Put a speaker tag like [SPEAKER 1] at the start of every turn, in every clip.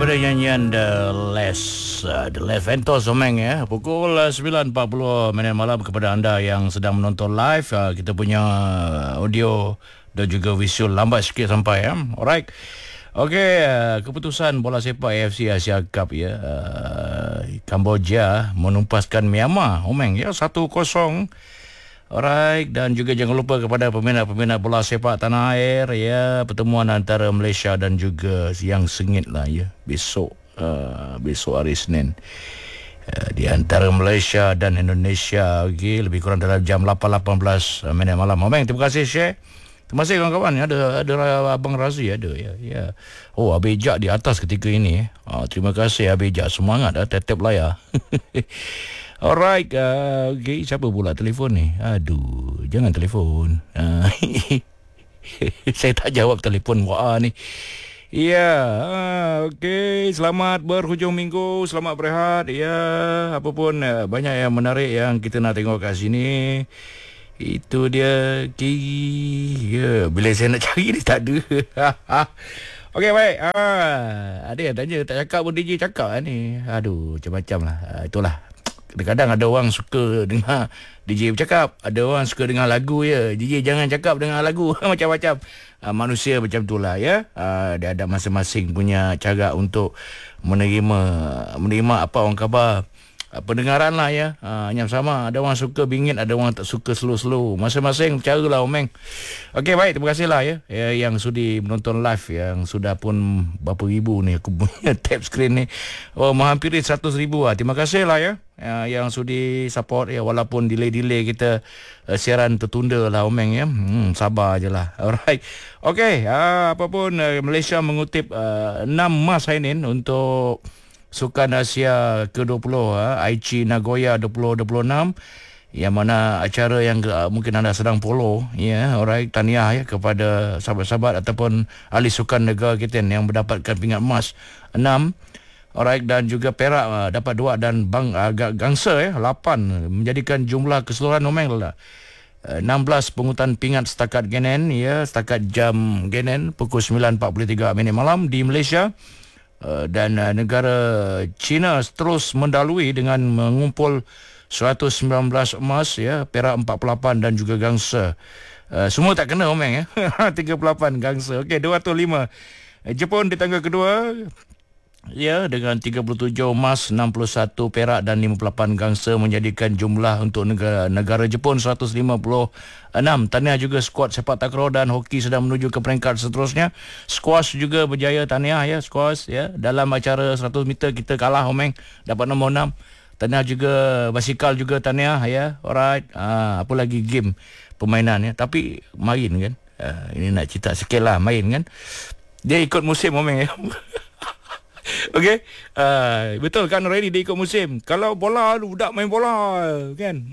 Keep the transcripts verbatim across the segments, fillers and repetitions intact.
[SPEAKER 1] daripada nyanyian The Last uh, The Last Ventos Omeng ya. Pukul uh, sembilan empat puluh minit malam kepada anda yang sedang menonton live. uh, Kita punya audio dan juga visual lambat sikit sampai ya. Alright. Okey, uh, keputusan bola sepak A F C Asia Cup ya. uh, Kamboja menumpaskan Myanmar Omeng ya satu kosong. Alright, dan juga jangan lupa kepada peminat-peminat bola sepak tanah air ya, pertemuan antara Malaysia dan juga yang sengit lah ya besok uh, besok hari Senin uh, di antara Malaysia dan Indonesia. Okay, lebih kurang dalam jam lapan lapan belas minit malam. Omeng, terima kasih share. Terima kasih kawan-kawan. Ada ada Abang Razi ada ya. Ya. Oh, Abijak di atas ketika ini. Uh, terima kasih Abijak, semangat dah tetap layar. Alright, uh, okay. Siapa pula telefon ni? Aduh, jangan telefon. Uh, saya tak jawab telefon Wah ni. Ya, uh, okey. Selamat berhujung minggu, selamat berehat. Ya, apapun uh, banyak yang menarik yang kita nak tengok kat sini. Itu dia Kiri. Ya, bila saya nak cari dia tak ada. Okey, baik. Ah, ada yang tanya tak cakap pun D J cakap lah ni. Aduh, macam-macam lah. Uh, itulah. Kadang-kadang ada orang suka dengar D J bercakap, ada orang suka dengar lagu ya. D J jangan cakap dengar lagu. Macam-macam uh, manusia macam itulah ya. Uh, dia ada masing-masing punya cara untuk menerima menerima apa orang khabar uh, pendengaran lah ya. Uh, yang sama, ada orang suka bingit, ada orang tak suka slow-slow. Masing-masing cara lah Omeng. Okey, baik, terima kasih lah ya, ya yang sudi menonton live, yang sudah pun berapa ribu ni aku punya tab screen ni. Oh, menghampiri seratus ribu lah. Terima kasih lah ya. Uh, yang sudi support ya, walaupun delay-delay kita uh, siaran tertunda lah Omeng ya. Hmm, sabar je lah. Alright. Okey, uh, apapun uh, Malaysia mengutip uh, enam emas hari ini untuk Sukan Asia ke dua puluh uh, Aichi Nagoya dua ribu dua puluh enam, yang mana acara yang uh, mungkin anda sedang follow ya. Alright, tahniah ya kepada sahabat-sahabat ataupun ahli sukan negara kita yang mendapatkan pingat emas enam. Alright, dan juga perak uh, dapat dua dan bang uh, gangsa ya lapan, menjadikan jumlah keseluruhan Omeng lah uh, enam belas pengutan pingat setakat Genen ya, setakat jam Genen pukul sembilan empat puluh tiga minit malam di Malaysia. Uh, dan uh, negara China terus mendalui dengan mengumpul seratus sembilan belas emas ya, perak empat puluh lapan dan juga gangsa. Uh, semua tak kena Omeng ya. tiga puluh lapan gangsa. Okey, dua ratus lima. Uh, Jepun di tangga kedua ya dengan tiga puluh tujuh emas, enam puluh satu perak dan lima puluh lapan gangsa, menjadikan jumlah untuk negara negara Jepun seratus lima puluh enam. Tahniah juga skuad sepak takraw dan hoki sedang menuju ke peringkat seterusnya. Squash juga berjaya, tahniah ya squash ya. Dalam acara seratus meter kita kalah Omeng, dapat nombor enam. Tahniah juga basikal juga, tahniah ya. Alright. Ah, apa lagi game permainan ya. Tapi main kan. Ah, ini nak cerita sikit lah main kan. Dia ikut musim Omeng ya. Okey, uh, betul kan ready dia ikut musim. Kalau bola budak main bola kan.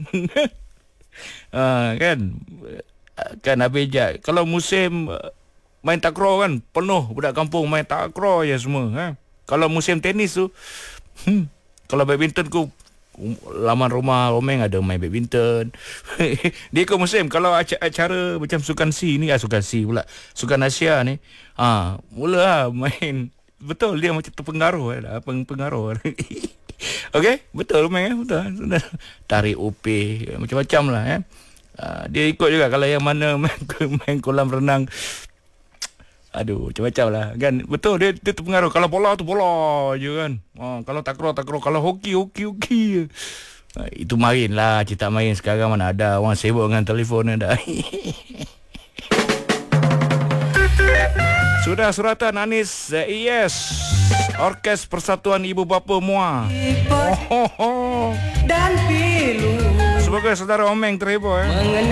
[SPEAKER 1] uh, kan kan Abijak. Kalau musim uh, main takraw kan penuh budak kampung main takraw je semua ha. Kalau musim tenis tu hmm, kalau badminton ku laman rumah Omeng ada main badminton. Dia ikut musim. Kalau acara macam Sukan C ni, ah Sukan C pula, Sukan Asia ni, ah mula lah main. Betul, dia macam terpengaruh lah, pengaruh. Okey, betul Omeng eh, betul. Tarik O P macam-macam lah eh. Uh, dia ikut juga kalau yang mana main, main kolam renang. Aduh, macam-macam lah kan. Betul, dia, dia terpengaruh. Kalau bola tu bola je kan. Uh, kalau takraw takraw, kalau hoki hoki hoki. Uh, itu main lah, cerita main. Sekarang mana ada orang sibuk dengan telefon dah. Sudah suratan Anis uh, yes Orkes Persatuan Ibu Bapa M U A. Oh, oh, oh. Dan pilu. Semoga saudara Omeng terhibur eh.